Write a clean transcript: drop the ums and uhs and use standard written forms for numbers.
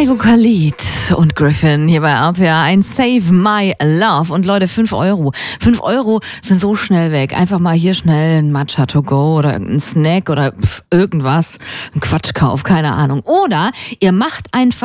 Also Khalid und Griffin hier bei RPA, ein Save My Love. Und Leute, 5 Euro. 5 Euro sind so schnell weg. Einfach mal hier schnell ein Matcha to go oder irgendein Snack oder irgendwas. Ein Quatschkauf, keine Ahnung. Oder ihr macht einfach